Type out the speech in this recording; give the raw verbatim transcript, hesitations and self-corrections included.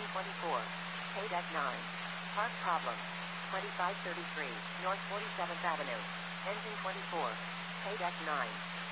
Engine twenty-four. Paydeck nine. Park problem. twenty-five thirty-three, North forty-seventh Avenue. Engine twenty-four. Paydeck nine.